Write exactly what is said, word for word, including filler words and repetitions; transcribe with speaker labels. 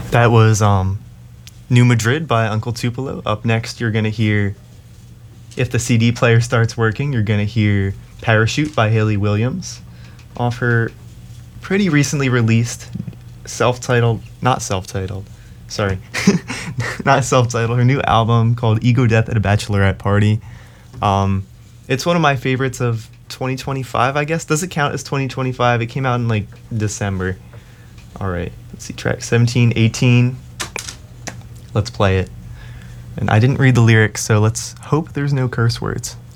Speaker 1: That was um, New Madrid by Uncle Tupelo. Up next, you're going to hear, if the C D player starts working, you're going to hear Parachute by Hayley Williams off her pretty recently released self-titled, not self-titled, sorry, not self-titled, her new album called Ego Death at a Bachelorette Party. Um, it's one of my favorites of twenty twenty-five, I guess. Does it count as twenty twenty-five? It came out in like December. All right, let's see, track seventeen, eighteen. Let's play it. And I didn't read the lyrics, so let's hope there's no curse words.